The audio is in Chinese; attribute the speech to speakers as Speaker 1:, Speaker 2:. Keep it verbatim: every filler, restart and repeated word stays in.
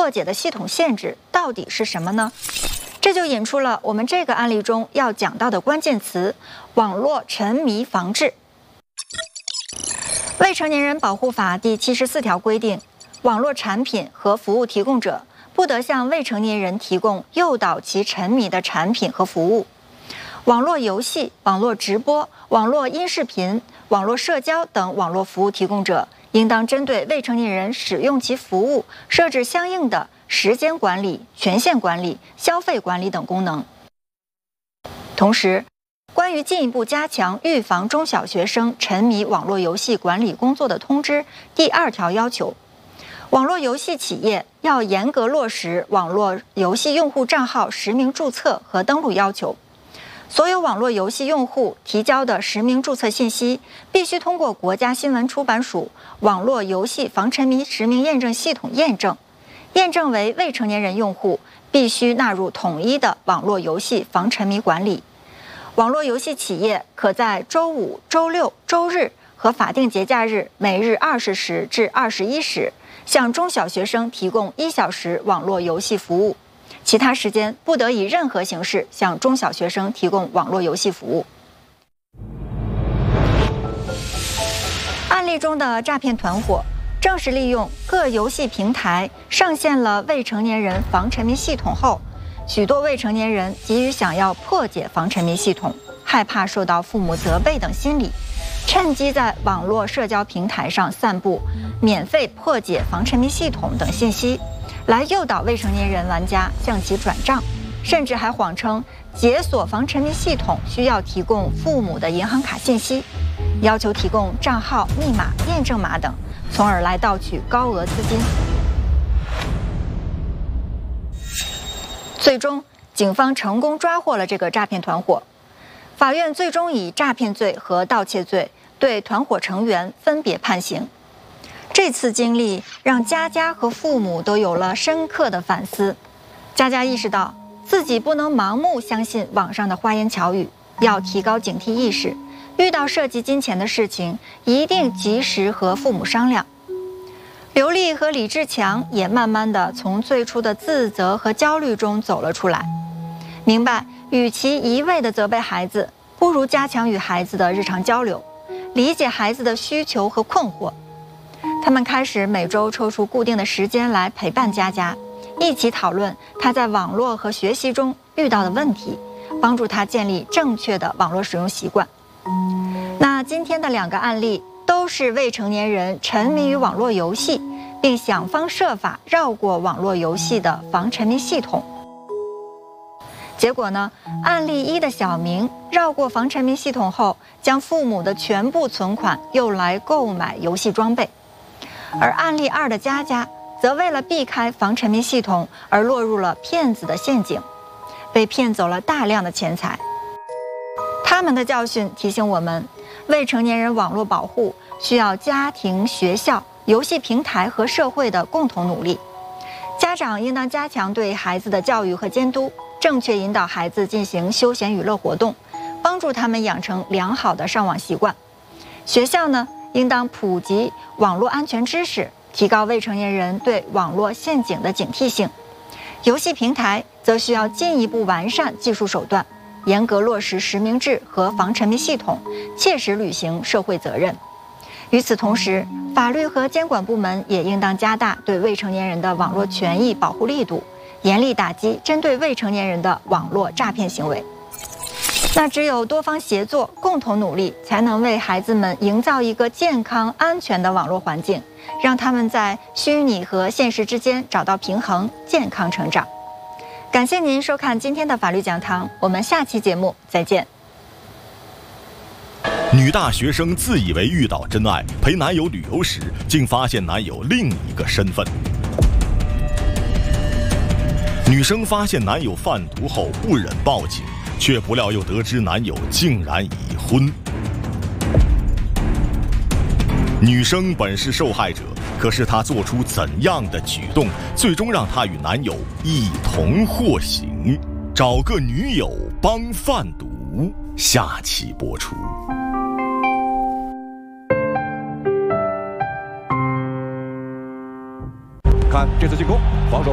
Speaker 1: 破解的系统限制到底是什么呢？这就引出了我们这个案例中要讲到的关键词——网络沉迷防治。未成年人保护法第七十四条规定，网络产品和服务提供者不得向未成年人提供诱导其沉迷的产品和服务。网络游戏、网络直播、网络音视频、网络社交等网络服务提供者，应当针对未成年人使用其服务设置相应的时间管理、权限管理、消费管理等功能。同时，关于进一步加强预防中小学生沉迷网络游戏管理工作的通知第二条要求，网络游戏企业要严格落实网络游戏用户账号实名注册和登录要求。所有网络游戏用户提交的实名注册信息必须通过国家新闻出版署网络游戏防沉迷实名验证系统验证，验证为未成年人用户，必须纳入统一的网络游戏防沉迷管理。网络游戏企业可在周五、周六、周日和法定节假日每日二十时至二十一时向中小学生提供一小时网络游戏服务，其他时间不得以任何形式向中小学生提供网络游戏服务。案例中的诈骗团伙正是利用各游戏平台上线了未成年人防沉迷系统后，许多未成年人急于想要破解防沉迷系统，害怕受到父母责备等心理，趁机在网络社交平台上散布免费破解防沉迷系统等信息，来诱导未成年人玩家向其转账，甚至还谎称解锁防沉迷系统需要提供父母的银行卡信息，要求提供账号、密码、验证码等，从而来盗取高额资金。最终，警方成功抓获了这个诈骗团伙。法院最终以诈骗罪和盗窃罪对团伙成员分别判刑。这次经历让佳佳和父母都有了深刻的反思。佳佳意识到自己不能盲目相信网上的花言巧语，要提高警惕意识，遇到涉及金钱的事情一定及时和父母商量。刘丽和李志强也慢慢地从最初的自责和焦虑中走了出来，明白与其一味地责备孩子，不如加强与孩子的日常交流，理解孩子的需求和困惑。他们开始每周抽出固定的时间来陪伴佳佳，一起讨论她在网络和学习中遇到的问题，帮助她建立正确的网络使用习惯。那今天的两个案例都是未成年人沉迷于网络游戏，并想方设法绕过网络游戏的防沉迷系统。结果呢，案例一的小明绕过防沉迷系统后，将父母的全部存款用来购买游戏装备。而案例二的佳佳则为了避开防沉迷系统而落入了骗子的陷阱，被骗走了大量的钱财。他们的教训提醒我们，未成年人网络保护需要家庭、学校、游戏平台和社会的共同努力。家长应当加强对孩子的教育和监督，正确引导孩子进行休闲娱乐活动，帮助他们养成良好的上网习惯。学校呢，应当普及网络安全知识，提高未成年人对网络陷阱的警惕性。游戏平台则需要进一步完善技术手段，严格落实实名制和防沉迷系统，切实履行社会责任。与此同时，法律和监管部门也应当加大对未成年人的网络权益保护力度，严厉打击针对未成年人的网络诈骗行为。那只有多方协作，共同努力，才能为孩子们营造一个健康安全的网络环境，让他们在虚拟和现实之间找到平衡，健康成长。感谢您收看今天的法律讲堂，我们下期节目再见。
Speaker 2: 女大学生自以为遇到真爱，陪男友旅游时，竟发现男友另一个身份。女生发现男友贩毒后不忍报警，却不料又得知男友竟然已婚。女生本是受害者，可是她做出怎样的举动，最终让她与男友一同获刑？找个女友帮贩毒，下期播出。
Speaker 3: 看这次进攻，防守